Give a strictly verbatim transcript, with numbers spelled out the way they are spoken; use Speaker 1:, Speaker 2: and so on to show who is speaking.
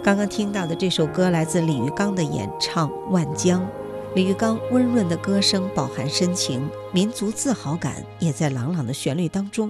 Speaker 1: 刚刚听到的这首歌来自李玉刚的演唱《万江》，李玉刚温润的歌声饱含深情，民族自豪感也在朗朗的旋律当中